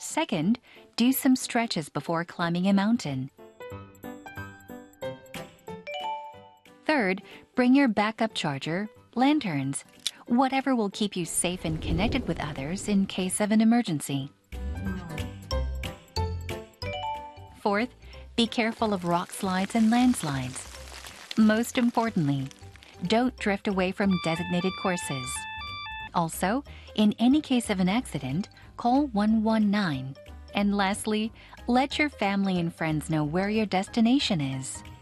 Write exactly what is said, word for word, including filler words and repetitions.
Second, do some stretches before climbing a mountain. Third, bring your backup charger, lanterns, whatever will keep you safe and connected with others in case of an emergency. Fourth, be careful of rock slides and landslides. Most importantly, don't drift away from designated courses. Also, in any case of an accident, call one one nine. And lastly, let your family and friends know where your destination is.